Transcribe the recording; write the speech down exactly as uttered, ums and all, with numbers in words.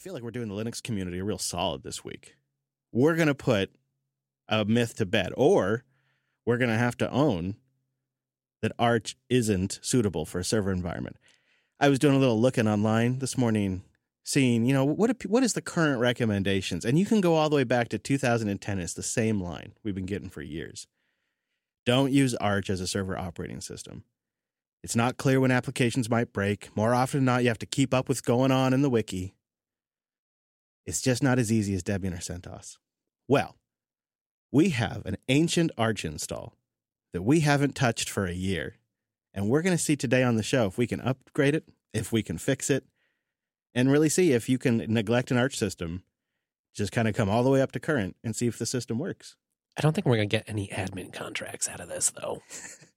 feel like we're doing the Linux community a real solid this week. We're going to put a myth to bed, or we're going to have to own that Arch isn't suitable for a server environment. I was doing a little looking online this morning, seeing, you know, what what is the current recommendations? And you can go all the way back to two thousand ten. It's the same line we've been getting for years. Don't use Arch as a server operating system. It's not clear when applications might break. More often than not, you have to keep up with what's going on in the wiki. It's just not as easy as Debian or CentOS. Well, we have an ancient Arch install that we haven't touched for a year. And we're going to see today on the show if we can upgrade it, if we can fix it, and really see if you can neglect an Arch system, just kind of come all the way up to current and see if the system works. I don't think we're going to get any admin contracts out of this, though.